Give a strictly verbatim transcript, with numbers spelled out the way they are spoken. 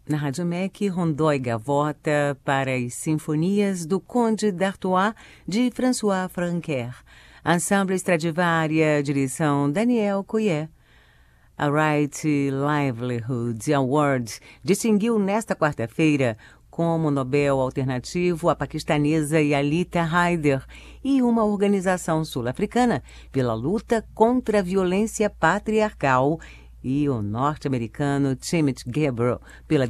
Na Rádio M E C, Rondó e Gavota para as Sinfonias do Conde d'Artois, de François Franqueur. Ensemble Stradivária, direção Daniel Couillet. A Right Livelihood Award distinguiu nesta quarta-feira como Nobel alternativo a paquistanesa Yalita Haider e uma organização sul-africana pela luta contra a violência patriarcal e o norte-americano Timothy Gabriel pela